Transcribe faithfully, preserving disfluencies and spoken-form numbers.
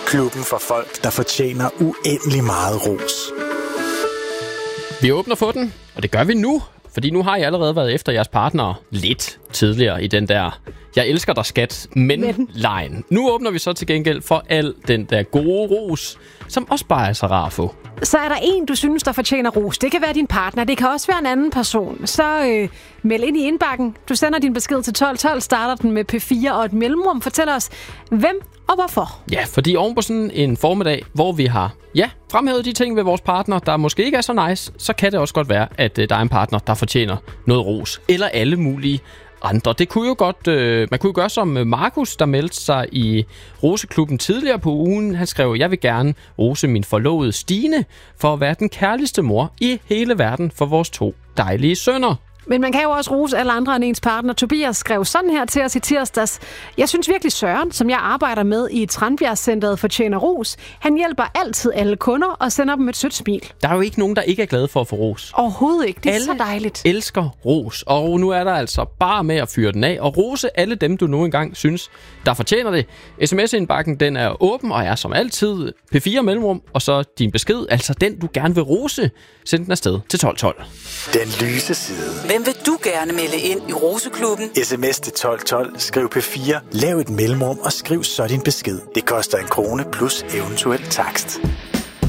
Klubben for folk, der fortjener uendelig meget ros. Vi åbner for den, og det gør vi nu, fordi nu har I allerede været efter jeres partner lidt tidligere i den der jeg elsker dig, skat, men-line. Nu åbner vi så til gengæld for al den der gode ros, som også bare er så rar at få. Så er der en, du synes, der fortjener ros. Det kan være din partner, det kan også være en anden person. Så øh, meld ind i indbakken. Du sender din besked til tolv tolv, starter den med P fire og et mellemrum. Fortæl os, hvem og hvorfor. Ja, fordi oven på sådan en formiddag, hvor vi har ja, fremhævet de ting ved vores partner, der måske ikke er så nice, så kan det også godt være, at øh, der er en partner, der fortjener noget ros. Eller alle mulige andre. Det kunne jo godt, øh, man kunne jo gøre som Markus, der meldte sig i Roseklubben tidligere på ugen. Han skrev, jeg vil gerne rose min forlovede Stine for at være den kærligste mor i hele verden for vores to dejlige sønner. Men man kan jo også rose alle andre end ens partner. Tobias skrev sådan her til os i tirsdags. Jeg synes virkelig Søren, som jeg arbejder med i Tranbjerg-centret, fortjener ros. Han hjælper altid alle kunder og sender dem et sødt smil. Der er jo ikke nogen, der ikke er glade for at få ros. Overhovedet ikke. Det er alle så dejligt. Elsker ros. Og nu er der altså bare med at fyre den af og rose alle dem, du nu engang synes, der fortjener det. S M S-indbakken, den er åben og er som altid P fire mellemrum, og så din besked, altså den, du gerne vil rose. Send den afsted til tolv tolv. Den lyse side. Hvem vil du gerne melde ind i Roseklubben? Sms til tolv tolv, skriv P fire, lav et mellemrum og skriv så din besked. Det koster en krone plus eventuel takst.